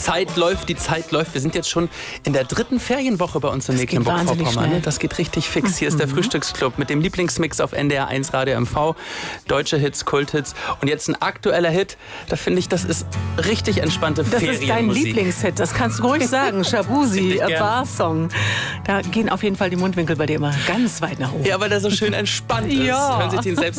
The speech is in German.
Zeit läuft, die Zeit läuft. Wir sind jetzt schon in der 3. Ferienwoche bei uns in Mecklenburg-Vorpommern. Das geht richtig fix. Hier ist der Frühstücksclub mit dem Lieblingsmix auf NDR 1 Radio MV. Deutsche Hits, Kulthits. Und jetzt ein aktueller Hit. Da finde ich, das ist richtig entspannte Ferienmusik. Das ist dein Lieblingshit. Das kannst du ruhig sagen. Shabuzi, Bar-Song. Da gehen auf jeden Fall die Mundwinkel bei dir immer ganz weit nach oben. Ja, weil der so schön entspannt ist. Ja. Hören sich den selbst